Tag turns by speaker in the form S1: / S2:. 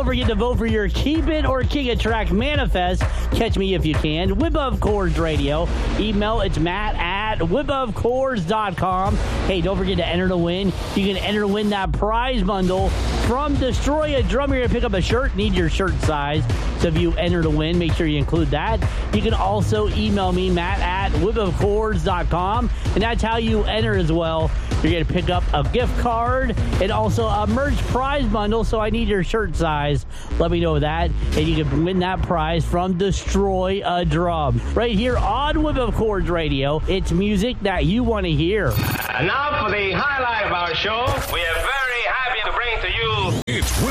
S1: don't forget to vote for your Keep It or Kick It track manifest. Catch me if you can. Whip of Chords Radio. Email, it's matt@whipofchords.com. Hey, don't forget to enter to win. You can enter to win that prize bundle from Destroy a Drum. You're going to pick up a shirt. Need your shirt size. So if you enter to win, make sure you include that. You can also email me, matt@whipofchords.com. And that's how you enter as well. You're going to pick up a gift card and also a merch prize bundle. So I need your shirt size. Let me know that. And you can win that prize from Destroy a Drum. Right here on Whip of Chords Radio. It's music that you want to hear.
S2: And now for the highlight of our show, we are very happy to bring to you...
S3: It's